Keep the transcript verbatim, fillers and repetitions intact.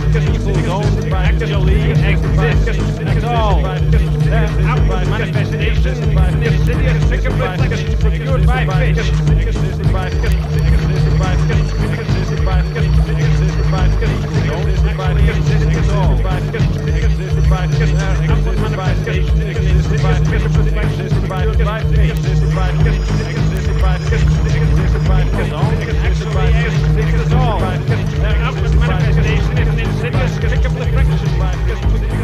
people don't actually exist at all. Their outward manifestations and insidious secret reflections procured by fish. Their outward manifestation is an insidious trick of reflection.